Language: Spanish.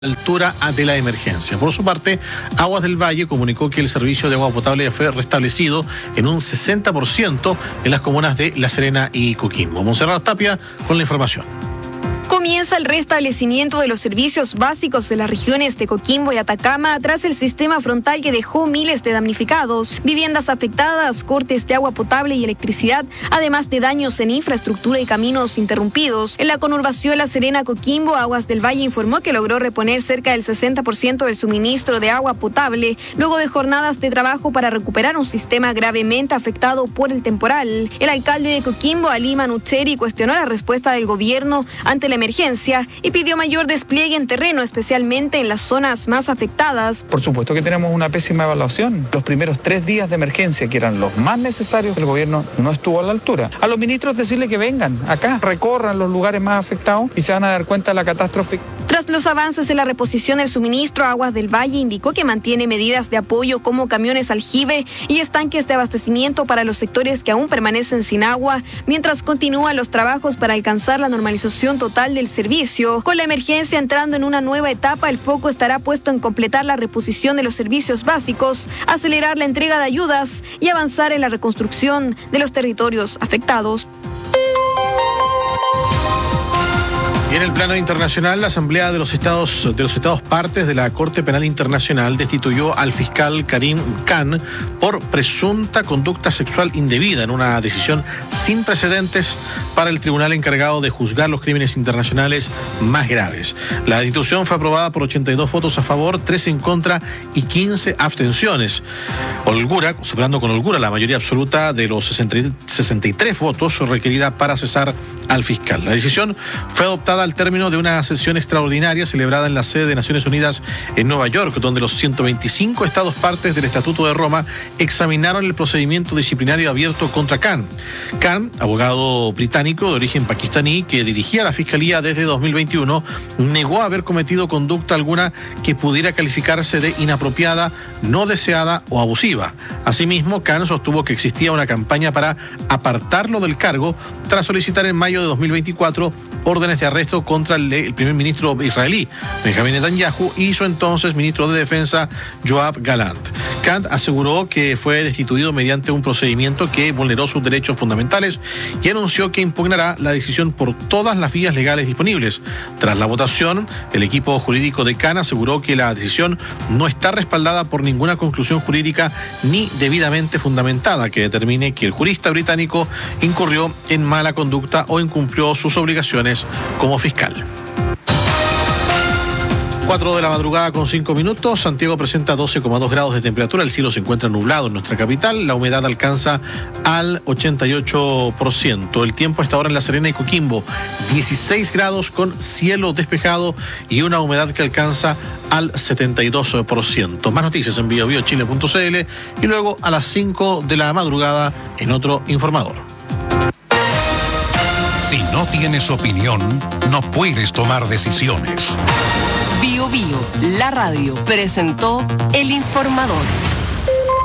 altura de la emergencia. Por su parte, Aguas del Valle comunicó que el servicio de agua potable fue restablecido en un 60% en las comunas de La Serena y Coquimbo. Monserrat Tapia con la información. Comienza el restablecimiento de los servicios básicos de las regiones de Coquimbo y Atacama tras el sistema frontal que dejó miles de damnificados, viviendas afectadas, cortes de agua potable y electricidad, además de daños en infraestructura y caminos interrumpidos. En la conurbación La Serena Coquimbo, Aguas del Valle informó que logró reponer cerca del 60% del suministro de agua potable, luego de jornadas de trabajo para recuperar un sistema gravemente afectado por el temporal. El alcalde de Coquimbo, Ali Manucheri, cuestionó la respuesta del gobierno ante la emergencia y pidió mayor despliegue en terreno, especialmente en las zonas más afectadas. Por supuesto que tenemos una pésima evaluación. Los primeros 3 días de emergencia, que eran los más necesarios, el gobierno no estuvo a la altura. A los ministros decirle que vengan acá, recorran los lugares más afectados y se van a dar cuenta de la catástrofe. Tras los avances en la reposición del suministro, Aguas del Valle indicó que mantiene medidas de apoyo como camiones aljibe y estanques de abastecimiento para los sectores que aún permanecen sin agua, mientras continúan los trabajos para alcanzar la normalización total del servicio. Con la emergencia entrando en una nueva etapa, el foco estará puesto en completar la reposición de los servicios básicos, acelerar la entrega de ayudas y avanzar en la reconstrucción de los territorios afectados. Y en el plano internacional, la Asamblea de los Estados partes de la Corte Penal Internacional destituyó al fiscal Karim Khan por presunta conducta sexual indebida en una decisión sin precedentes para el tribunal encargado de juzgar los crímenes internacionales más graves. La destitución fue aprobada por 82 votos a favor, 3 en contra y 15 abstenciones. Superando con holgura la mayoría absoluta de los 63 votos requerida para cesar al fiscal. La decisión fue adoptada al término de una sesión extraordinaria celebrada en la sede de Naciones Unidas en Nueva York, donde los 125 estados partes del Estatuto de Roma examinaron el procedimiento disciplinario abierto contra Khan. Khan, abogado británico de origen pakistaní que dirigía la Fiscalía desde 2021, negó haber cometido conducta alguna que pudiera calificarse de inapropiada, no deseada o abusiva. Asimismo, Khan sostuvo que existía una campaña para apartarlo del cargo tras solicitar en mayo de 2024 órdenes de arresto contra el primer ministro israelí, Benjamin Netanyahu, y su entonces ministro de Defensa, Yoav Gallant. Khan aseguró que fue destituido mediante un procedimiento que vulneró sus derechos fundamentales y anunció que impugnará la decisión por todas las vías legales disponibles. Tras la votación, el equipo jurídico de Khan aseguró que la decisión no está respaldada por ninguna conclusión jurídica ni debidamente fundamentada que determine que el jurista británico incurrió en mala conducta o incumplió sus obligaciones como fiscal. 4 de la madrugada con 5 minutos. Santiago presenta 12,2 grados de temperatura. El cielo se encuentra nublado en nuestra capital. La humedad alcanza al 88%. El tiempo a esta hora en La Serena y Coquimbo, 16 grados con cielo despejado y una humedad que alcanza al 72%. Más noticias en biobiochile.cl y luego a las 5 de la madrugada en otro informador. Si no tienes opinión, no puedes tomar decisiones. Bio Bio, la radio, presentó El Informador.